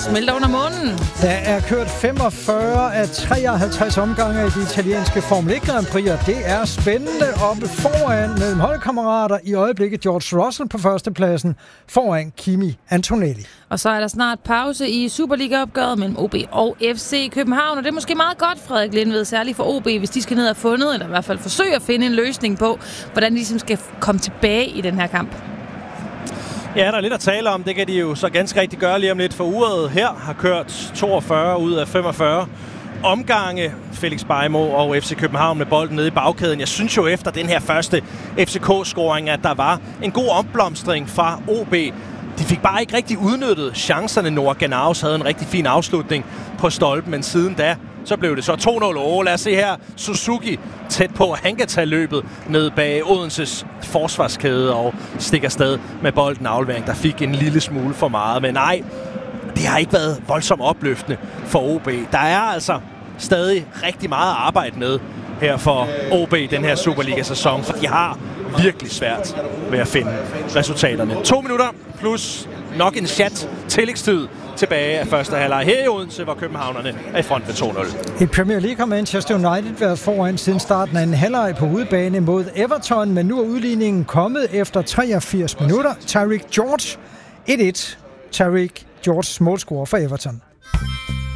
smelter under månen. Der er kørt 45 af 53 omgange i de italienske Formel 1 Grand Prix, og det er spændende oppe foran mellem holdkammerater. I øjeblikket George Russell på førstepladsen foran Kimi Antonelli. Og så er der snart pause i Superliga-opgøret mellem OB og FC København, og det er måske meget godt, Frederik Lindved, særligt for OB, hvis de skal ned og fundet, eller i hvert fald forsøge at finde en løsning på, hvordan de ligesom skal komme tilbage i den her kamp. Ja, der er lidt at tale om. Det kan de jo så ganske rigtig gøre lige om lidt, for uret her har kørt 42 ud af 45 omgange. Felix Beijmo og FC København med bolden nede i bagkæden. Jeg synes jo efter den her første FCK-scoring, at der var en god opblomstring fra OB. De fik bare ikke rigtig udnyttet chancerne. Noah Ganaus havde en rigtig fin afslutning på stolpen, men siden da, så blev det så 2-0. Lad os se her. Suzuki tæt på. Han kan tage løbet ned bag Odenses forsvarskæde og stikker afsted med bolden. Aflevering, der fik en lille smule for meget. Men nej, det har ikke været voldsomt opløftende for OB. Der er altså stadig rigtig meget at arbejde med her for OB den her Superliga-sæson, for de har virkelig svært ved at finde resultaterne. 2 minutter plus nok en chat tillægstid tilbage af første halvleg her i Odense, hvor københavnerne er i front med 2-0. I Premier League har Manchester United været foran siden starten af en halvleg på udebane mod Everton, men nu er udligningen kommet efter 83 minutter. Tariq George 1-1. Tariq Georges målscorer for Everton.